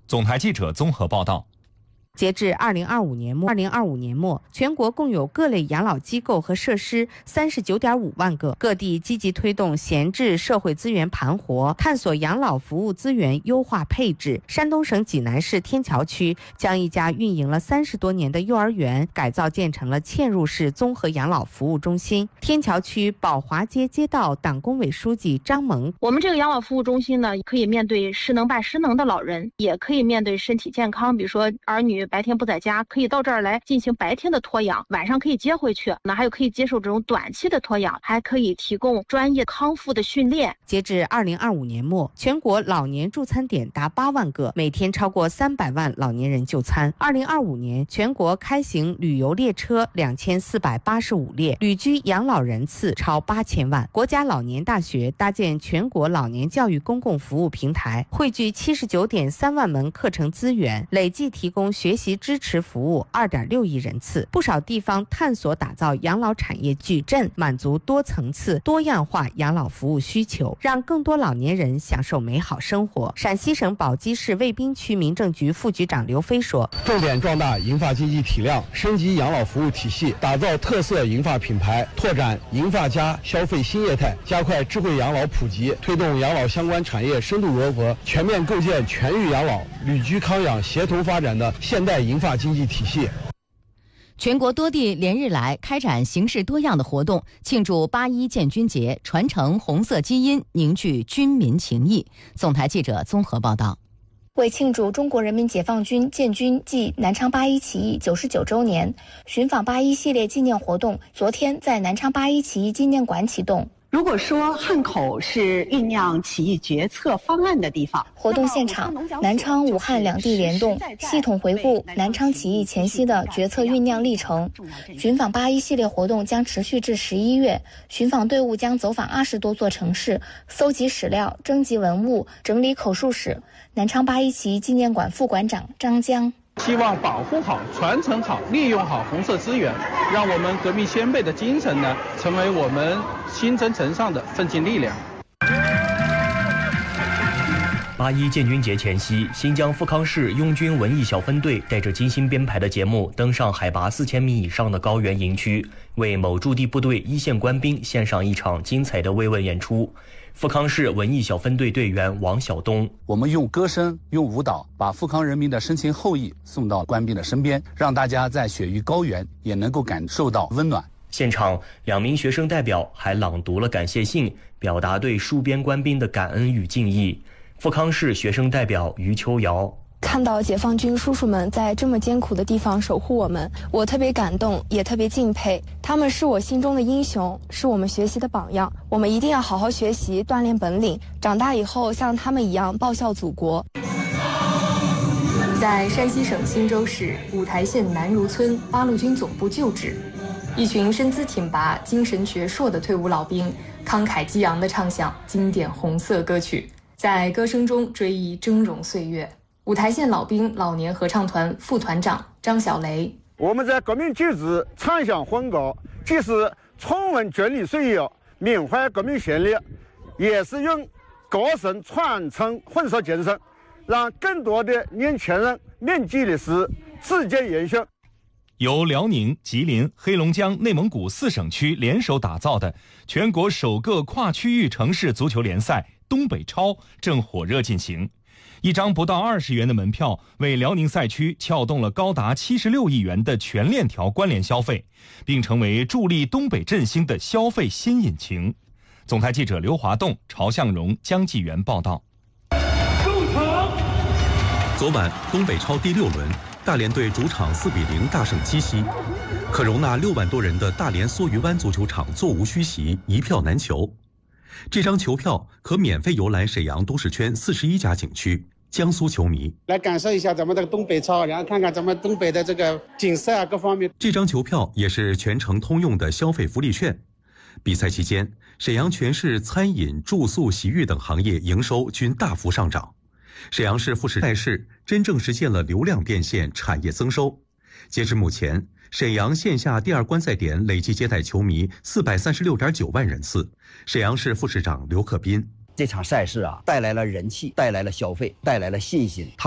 总台记者综合报道。 截至2025年末，全国共有各类养老机构和设施39.5万个。各地积极推动闲置社会资源盘活，探索养老服务资源优化配置。山东省济南市天桥区将一家运营了30多年的幼儿园改造建成了嵌入式综合养老服务中心。天桥区宝华街街道党工委书记张萌： 我们这个养老服务中心呢，可以面对失能半失能的老人，也可以面对身体健康，比如说儿女白天不在家，可以到这儿来进行白天的托养，晚上可以接回去。那还有可以接受这种短期的托养，还可以提供专业康复的训练。 截至2025年末，全国老年助餐点达8万个，每天超过300万老年人就餐。2025年，全国开行旅游列车2485列，旅居养老人次超8000万。国家老年大学搭建全国老年教育公共服务平台，汇聚79.3万门课程资源，累计提供学习支持服务2.6亿人次。不少地方探索打造养老产业矩阵，满足多层次、多样化养老服务需求，让更多老年人享受美好生活。陕西省宝鸡市渭滨区民政局副局长刘飞说： 重点壮大银发经济体量，升级养老服务体系，打造特色银发品牌，拓展银发加消费新业态，加快智慧养老普及，推动养老相关产业深度融合，全面构建全域养老、旅居康养协同发展的现代银发经济体系。 全国多地连日来开展形式多样的活动，庆祝8·1建军节，传承红色基因，凝聚军民情谊。总台记者综合报道。 为庆祝中国人民解放军建军暨南昌8·1起义99周年，寻访8·1系列纪念活动昨天在南昌8·1起义纪念馆启动。 如果说汉口是酝酿起义决策方案的地方， 活动现场，南昌、武汉两地联动，系统回顾南昌起义前夕的决策酝酿历程。寻访8·1系列活动将持续至11月，寻访队伍将走访20多座城市，搜集史料、征集文物、整理口述史。南昌8·1起义纪念馆副馆长张江。 希望保护好、传承好、利用好红色资源，让我们革命先辈的精神呢，成为我们新征程上的奋进力量。 8·1建军节前夕，新疆富康市拥军文艺小分队带着精心编排的节目，登上海拔4000米以上的高原营区，为某驻地部队一线官兵献上一场精彩的慰问演出。富康市文艺小分队队员王晓东： 我们用歌声、用舞蹈，把富康人民的深情厚谊送到官兵的身边，让大家在雪域高原也能够感受到温暖。 现场2名学生代表还朗读了感谢信，表达对戍边官兵的感恩与敬意。富康市学生代表于秋瑶： 看到解放军叔叔们在这么艰苦的地方守护我们，我特别感动，也特别敬佩。他们是我心中的英雄，是我们学习的榜样。我们一定要好好学习，锻炼本领，长大以后像他们一样报效祖国。 在山西省忻州市五台县南如村八路军总部旧址，一群身姿挺拔、精神矍铄的退伍老兵，慷慨激昂地唱响经典红色歌曲，在歌声中追忆峥嵘岁月。五台县老兵老年合唱团副团长张小雷： 我们在革命旧址唱响欢歌，既是重温军旅岁月，缅怀革命先烈，也是用歌声传承红色精神，让更多的年轻人铭记历史，自觉延续。 由辽宁、吉林、黑龙江、内蒙古4省区联手打造的全国首个跨区域城市足球联赛东北超正火热进行。一张不到20元的门票，为辽宁赛区撬动了高达76亿元的全链条关联消费，并成为助力东北振兴的消费新引擎。总台记者刘华栋、曹向荣、江继元报道。 昨晚东北超第6轮，大连队主场4-0大胜鸡西，可容纳6万多人的大连梭鱼湾足球场座无虚席，一票难求。这张球票可免费游览沈阳都市圈41家景区。江苏球迷来感受一下咱们这个东北超，然后看看咱们东北的这个景色啊，各方面。 这张球票也是全程通用的消费福利券。比赛期间，沈阳全市餐饮、住宿、洗浴等行业营收均大幅上涨。沈阳市副市赛事真正实现了流量变现、产业增收。截至目前，沈阳线下第2观赛点累计接待球迷436.9万人次。沈阳市副市长刘克斌： 这场赛事啊，带来了人气，带来了消费，带来了信心。